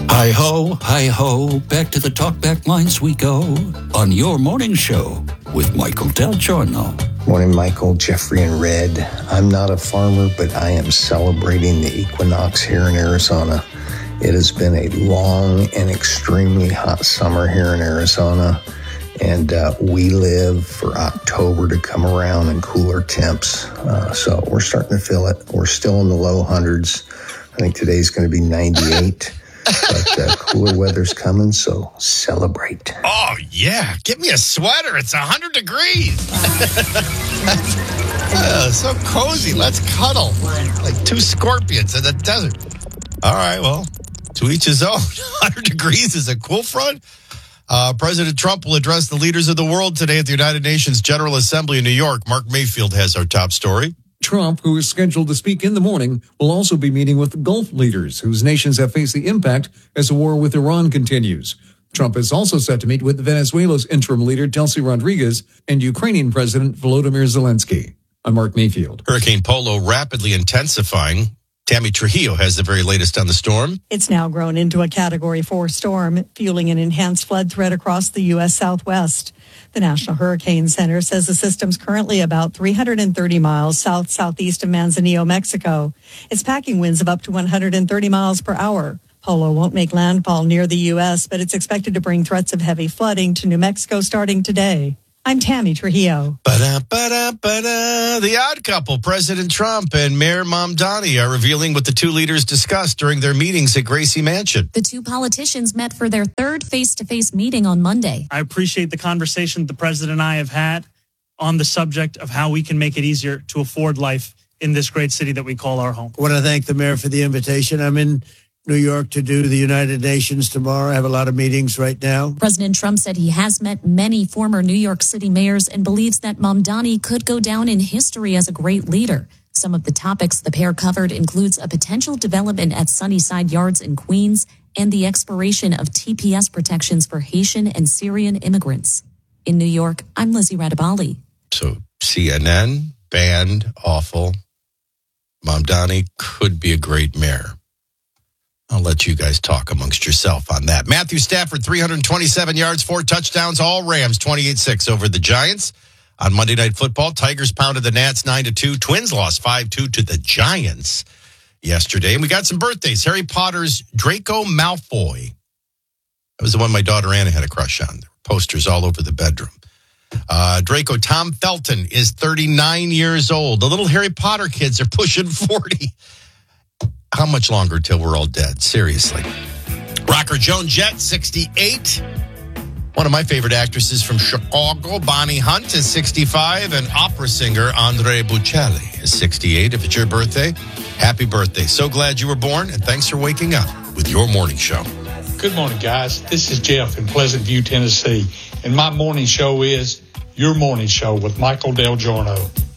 Hi-ho, back to the talkback lines we go on your morning show with Michael Del Giorno. Morning, Michael, Jeffrey, and Red. I'm not a farmer, but I am celebrating the equinox here in Arizona. It has been a long and extremely hot summer here in Arizona, and we live for October to come around and cooler temps. So we're starting to feel it. We're still in the low hundreds. I think today's going to be 98. But cooler weather's coming, so celebrate. Oh, yeah. Get me a sweater. It's 100 degrees. So cozy. Let's cuddle like two scorpions in the desert. All right, well, to each his own. 100 degrees is a cool front. President Trump will address the leaders of the world today at the United Nations General Assembly in New York. Mark Mayfield has our top story. Trump, who is scheduled to speak in the morning, will also be meeting with Gulf leaders whose nations have faced the impact as the war with Iran continues. Trump is also set to meet with Venezuela's interim leader, Delcy Rodriguez, and Ukrainian President Volodymyr Zelensky. I'm Mark Mayfield. Hurricane Polo rapidly intensifying. Tammy Trujillo has the very latest on the storm. It's now grown into a Category 4 storm, fueling an enhanced flood threat across the U.S. Southwest. The National Hurricane Center says the system's currently about 330 miles south-southeast of Manzanillo, Mexico. It's packing winds of up to 130 miles per hour. Polo won't make landfall near the U.S., but it's expected to bring threats of heavy flooding to New Mexico starting today. I'm Tammy Trujillo. The Odd Couple, President Trump and Mayor Mamdani, are revealing what the two leaders discussed during their meetings at Gracie Mansion. The two politicians met for their third face-to-face meeting on Monday. I appreciate the conversation the president and I have had on the subject of how we can make it easier to afford life in this great city that we call our home. I want to thank the mayor for the invitation. I'm in New York to do the United Nations tomorrow. I have a lot of meetings right now. President Trump said he has met many former New York City mayors and believes that Mamdani could go down in history as a great leader. Some of the topics the pair covered includes a potential development at Sunnyside Yards in Queens and the expiration of TPS protections for Haitian and Syrian immigrants. In New York, I'm Lizzie Radabali. So CNN banned awful. Mamdani could be a great mayor. I'll let you guys talk amongst yourself on that. Matthew Stafford, 327 yards, 4 touchdowns, all Rams, 28-6 over the Giants. On Monday Night Football, Tigers pounded the Nats 9-2. Twins lost 5-2 to the Giants yesterday. And we got some birthdays. Harry Potter's Draco Malfoy. That was the one my daughter Anna had a crush on. There were posters all over the bedroom. Draco Tom Felton is 39 years old. The little Harry Potter kids are pushing 40. How much longer till we're all dead? Seriously. Rocker Joan Jett, 68. One of my favorite actresses from Chicago, Bonnie Hunt, is 65. And opera singer Andrea Bocelli is 68. If it's your birthday, happy birthday. So glad you were born, and thanks for waking up with your morning show. Good morning, guys. This is Jeff in Pleasant View, Tennessee. And my morning show is Your Morning Show with Michael Del Giorno.